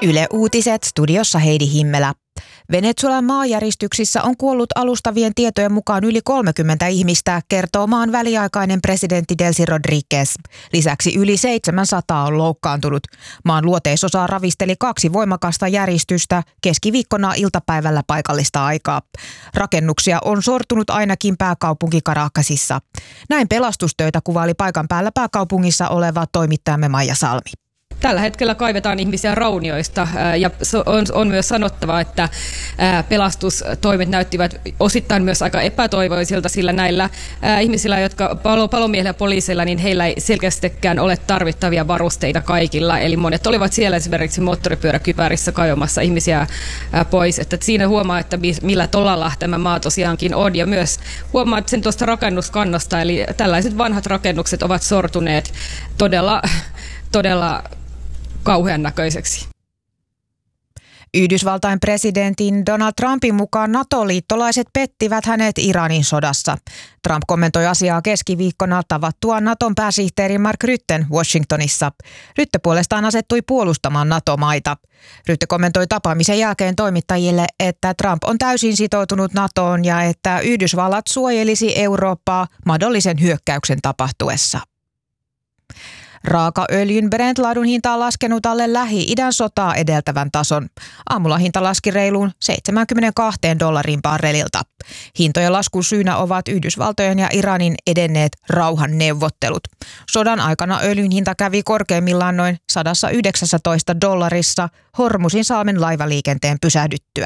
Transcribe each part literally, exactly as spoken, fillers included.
Yle Uutiset, studiossa Heidi Himmelä. Venezuelan maanjäristyksissä on kuollut alustavien tietojen mukaan yli kolmekymmentä ihmistä, kertoo maan väliaikainen presidentti Delcy Rodríguez. Lisäksi yli seitsemänsataa on loukkaantunut. Maan luoteisosaa ravisteli kaksi voimakasta järistystä keskiviikkona iltapäivällä paikallista aikaa. Rakennuksia on sortunut ainakin pääkaupunki Caracasissa. Näin pelastustöitä kuvaili paikan päällä pääkaupungissa oleva toimittajamme Maija Salmi. Tällä hetkellä kaivetaan ihmisiä raunioista ja on, on myös sanottava, että pelastustoimet näyttivät osittain myös aika epätoivoisilta, sillä näillä ihmisillä, jotka palo, palomiehillä ja poliisilla, niin heillä ei selkeästikään ole tarvittavia varusteita kaikilla. Eli monet olivat siellä esimerkiksi moottoripyöräkypärissä kaivamassa ihmisiä pois. Että siinä huomaa, että millä tolalla tämä maa tosiaankin on. Ja myös huomaa sen tuosta rakennuskannasta, eli tällaiset vanhat rakennukset ovat sortuneet todella, todella kauhean näköiseksi. Yhdysvaltain presidentin Donald Trumpin mukaan NATO-liittolaiset pettivät hänet Iranin sodassa. Trump kommentoi asiaa keskiviikkona tavattuaan Naton pääsihteeri Mark Rutten Washingtonissa. Rutte puolestaan asettui puolustamaan NATO-maita. Rutte kommentoi tapaamisen jälkeen toimittajille, että Trump on täysin sitoutunut NATOon ja että Yhdysvallat suojelisi Eurooppaa mahdollisen hyökkäyksen tapahtuessa. Raakaöljyn Brent-laadun hinta on laskenut alle Lähi-idän sotaa edeltävän tason. Aamulla hinta laski reiluun seitsemänkymmentäkaksi dollarin barrelilta. Hintojen laskun syynä ovat Yhdysvaltojen ja Iranin edenneet rauhan neuvottelut. Sodan aikana öljyn hinta kävi korkeimmillaan noin sata yhdeksäntoista dollarissa Hormusin salmen laivaliikenteen pysähdyttyä.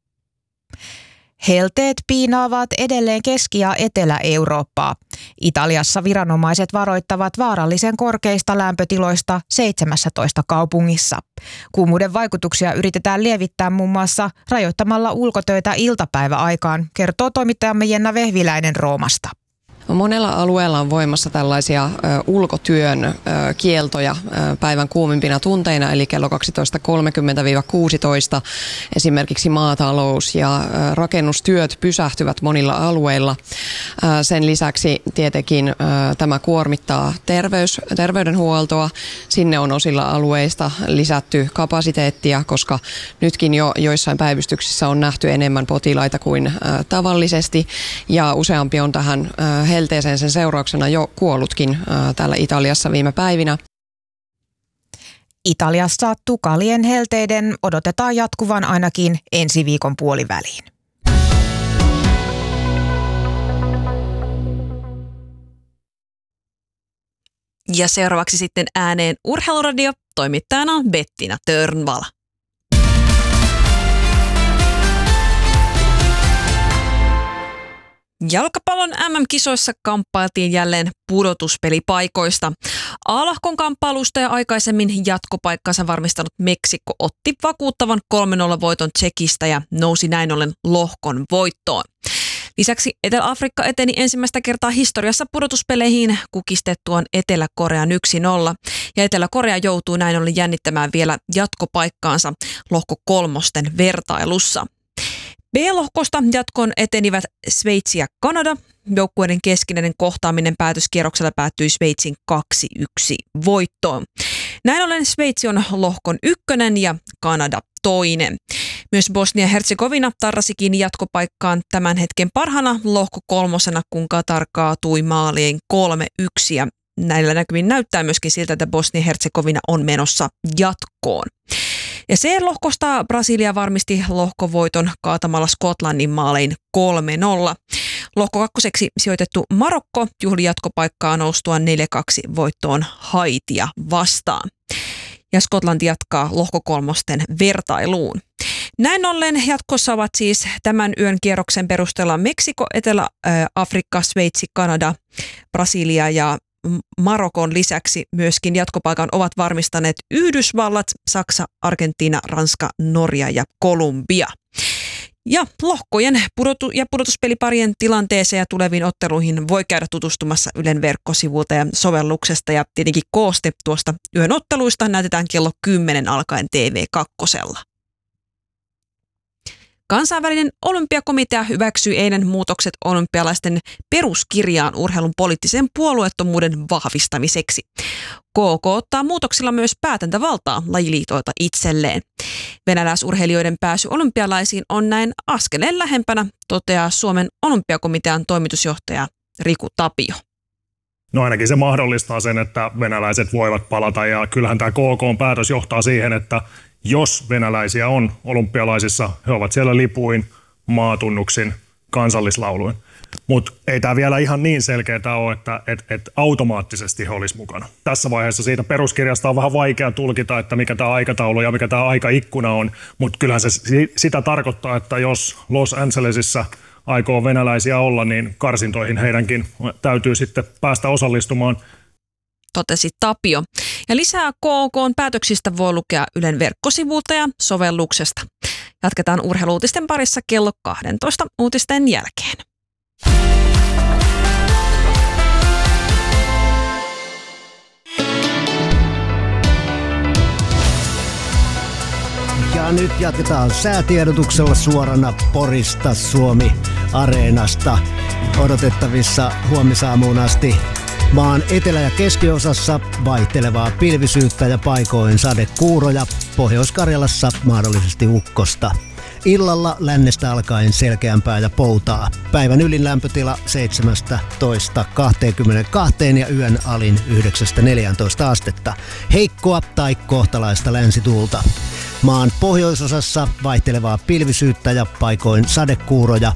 Helteet piinaavat edelleen Keski- ja Etelä-Eurooppaa. Italiassa viranomaiset varoittavat vaarallisen korkeista lämpötiloista seitsemässätoista kaupungissa. Kuumuuden vaikutuksia yritetään lievittää muun muassa rajoittamalla ulkotöitä iltapäiväaikaan, kertoo toimittajamme Jenna Vehviläinen Roomasta. Monella alueella on voimassa tällaisia ö, ulkotyön ö, kieltoja ö, päivän kuumimpina tunteina, eli kello kaksitoista kolmekymmentä kuusitoista. Esimerkiksi maatalous ja ö, rakennustyöt pysähtyvät monilla alueilla. Ö, sen lisäksi tietenkin ö, tämä kuormittaa terveys, terveydenhuoltoa. Sinne on osilla alueista lisätty kapasiteettia, koska nytkin jo joissain päivystyksissä on nähty enemmän potilaita kuin ö, tavallisesti, ja useampi on tähän ö, helteeseen sen seurauksena jo kuollutkin ää, täällä Italiassa viime päivinä. Italiassa tukalien helteiden odotetaan jatkuvan ainakin ensi viikon puoliväliin. Ja seuraavaksi sitten ääneen Urheiluradio, toimittajana Bettina Törnvall. Jalkapallon äm äm-kisoissa kamppailtiin jälleen pudotuspelipaikoista. A-lohkon kamppailusta ja aikaisemmin jatkopaikkansa varmistanut Meksiko otti vakuuttavan kolme nolla voiton Tsekistä ja nousi näin ollen lohkon voittoon. Lisäksi Etelä-Afrikka eteni ensimmäistä kertaa historiassa pudotuspeleihin kukistettuaan Etelä-Korean yksi nolla. Ja Etelä-Korea joutuu näin ollen jännittämään vielä jatkopaikkaansa lohko kolmosten vertailussa. B-lohkosta jatkoon etenivät Sveitsi ja Kanada. Joukkueiden keskinäinen kohtaaminen päätöskierroksella päättyi Sveitsin kaksi yksi voittoon. Näin ollen Sveitsi on lohkon ykkönen ja Kanada toinen. Myös Bosnia-Herzegovina tarrasikin jatkopaikkaan tämän hetken parhana lohko kolmosena, kun Katar kaatui maaliin kolme yksi. Ja näillä näkymin näyttää myöskin siltä, että Bosnia-Herzegovina on menossa jatkoon. Ja C-lohkosta Brasilia varmisti lohkovoiton kaatamalla Skotlannin maalein kolme nolla. Lohko kakkoseksi sijoitettu Marokko juhli jatkopaikkaa noustua neljä kaksi voittoon Haitia vastaan. Ja Skotlanti jatkaa lohko kolmosten vertailuun. Näin ollen jatkossa ovat siis tämän yön kierroksen perusteella Meksiko, Etelä-Afrikka, Sveitsi, Kanada, Brasilia ja Marokon lisäksi myöskin jatkopaikan ovat varmistaneet Yhdysvallat, Saksa, Argentiina, Ranska, Norja ja Kolumbia. Ja lohkojen pudotu- ja pudotuspeliparien tilanteeseen ja tuleviin otteluihin voi käydä tutustumassa Ylen verkkosivulta ja sovelluksesta. Ja tietenkin kooste tuosta yön otteluista näytetään kello kymmenen alkaen T V kaksi. Kansainvälinen olympiakomitea hyväksyi eilen muutokset olympialaisten peruskirjaan urheilun poliittisen puolueettomuuden vahvistamiseksi. K K ottaa muutoksilla myös päätäntävaltaa lajiliitoilta itselleen. Venäläisurheilijoiden pääsy olympialaisiin on näin askeleen lähempänä, toteaa Suomen olympiakomitean toimitusjohtaja Riku Tapio. No ainakin se mahdollistaa sen, että venäläiset voivat palata, ja kyllähän tämä K K:n päätös johtaa siihen, että jos venäläisiä on olympialaisissa, he ovat siellä lipuin, maatunnuksin, kansallislauluin. Mutta ei tämä vielä ihan niin selkeää ole, että et, et automaattisesti he olisi mukana. Tässä vaiheessa siitä peruskirjasta on vähän vaikea tulkita, että mikä tämä aikataulu ja mikä tämä aikaikkuna on, mutta kyllähän se sitä tarkoittaa, että jos Los Angelesissa aikoo venäläisiä olla, niin karsintoihin heidänkin täytyy sitten päästä osallistumaan. Totesi Tapio. Ja lisää K K:n päätöksistä voi lukea Ylen verkkosivulta ja sovelluksesta. Jatketaan urheiluutisten parissa kello kaksitoista uutisten jälkeen. Ja nyt jatketaan säätiedotuksella suorana Porista Suomi-areenasta. Odotettavissa huomisaamuun asti maan etelä- ja keskiosassa vaihtelevaa pilvisyyttä ja paikoin sadekuuroja. Pohjois-Karjalassa mahdollisesti ukkosta. Illalla lännestä alkaen selkeämpää ja poutaa. Päivän ylin lämpötila seitsemästätoista kaksikymmentäkaksi ja yön alin yhdeksästä neljääntoista astetta. Heikkoa tai kohtalaista länsituulta. Maan pohjoisosassa vaihtelevaa pilvisyyttä ja paikoin sadekuuroja.